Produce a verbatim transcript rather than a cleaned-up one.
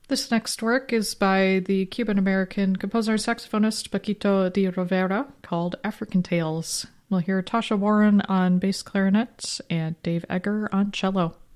This next work is by the Cuban-American composer and saxophonist Paquito de Rivera, called African Tales. We'll hear Tasha Warren on bass clarinet and Dave Egger on cello.